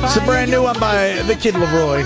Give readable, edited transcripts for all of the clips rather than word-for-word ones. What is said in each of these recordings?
It's a brand new one by the Kid Laroi.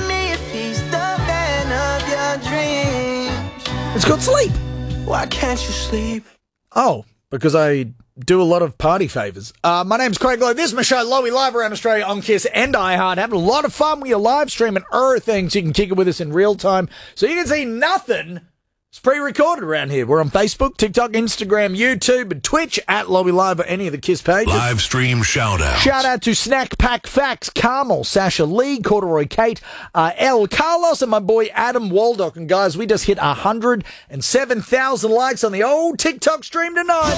It's called Sleep. Why can't you sleep? Oh, because I do a lot of party favours. My name's Craig Lowe. This is my show, Lowy, live around Australia on KISS and iHeart. Having a lot of fun with your live stream and things. You can kick it with us in real time. So you can see nothing. It's pre-recorded around here. We're on Facebook, TikTok, Instagram, YouTube, and Twitch at Lowy Live or any of the KISS pages. Live stream shout-out. Shout out to Snack Pack Facts, Carmel, Sasha Lee, Corduroy Kate, L. Carlos, and my boy Adam Waldock. And guys, we just hit 107,000 likes on the old TikTok stream tonight.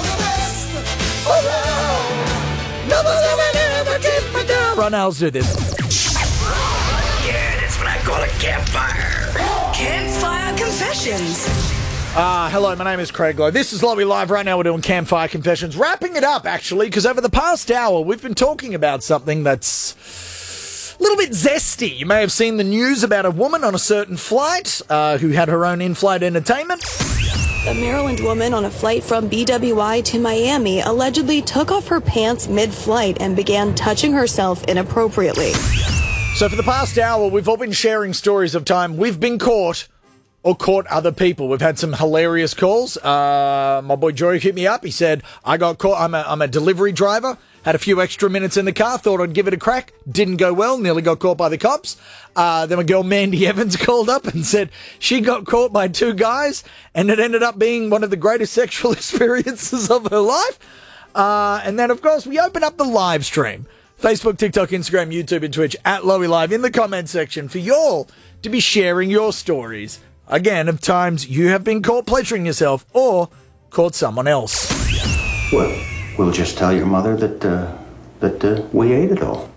Right now, let's do this. Yeah, that's what I call a campfire. Campfire Confessions. Hello, my name is Craig Lowe. This is Lowy Live. Right now we're doing Campfire Confessions. Wrapping it up, actually, because over the past hour we've been talking about something that's a little bit zesty. You may have seen the news about a woman on a certain flight who had her own in-flight entertainment. A Maryland woman on a flight from BWI to Miami allegedly took off her pants mid-flight and began touching herself inappropriately. So for the past hour, we've all been sharing stories of time we've been caught or caught other people. We've had some hilarious calls. My boy Jory hit me up. He said, I got caught. I'm a delivery driver. Had a few extra minutes in the car. Thought I'd give it a crack. Didn't go well. Nearly got caught by the cops. Then my girl Mandy Evans called up and said she got caught by two guys and it ended up being one of the greatest sexual experiences of her life. And then, of course, we open up the live stream. Facebook, TikTok, Instagram, YouTube, and Twitch at Lowy Live in the comment section for you all to be sharing your stories. Again, of times you have been caught pleasuring yourself or caught someone else. Well, we'll just tell your mother that we ate it all.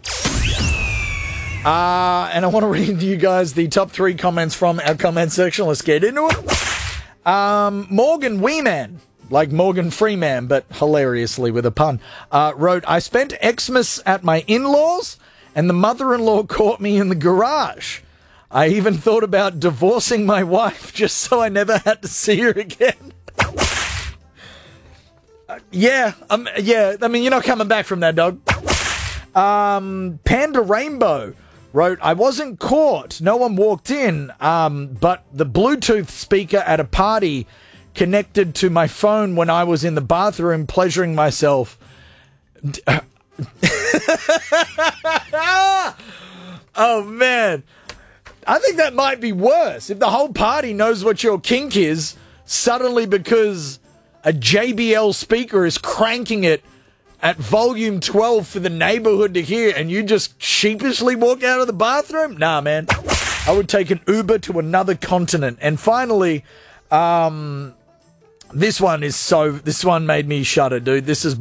And I want to read to you guys the top 3 comments from our comment section. Let's get into it. Morgan Weeman, like Morgan Freeman, but hilariously with a pun, wrote, I spent Xmas at my in-laws and the mother-in-law caught me in the garage. I even thought about divorcing my wife just so I never had to see her again. Yeah, I mean, you're not coming back from that, dog. Panda Rainbow wrote, I wasn't caught. No one walked in, but the Bluetooth speaker at a party connected to my phone when I was in the bathroom pleasuring myself. Oh, man. I think that might be worse. If the whole party knows what your kink is, suddenly because a JBL speaker is cranking it at volume 12 for the neighborhood to hear and you just sheepishly walk out of the bathroom? Nah, man. I would take an Uber to another continent. And finally, this one made me shudder, dude. This is